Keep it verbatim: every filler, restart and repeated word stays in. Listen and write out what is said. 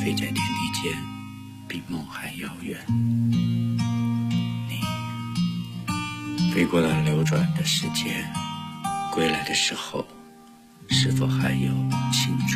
飞在天地间，比梦还遥远。你飞过了流转的时间，归来的时候，是否还有青春？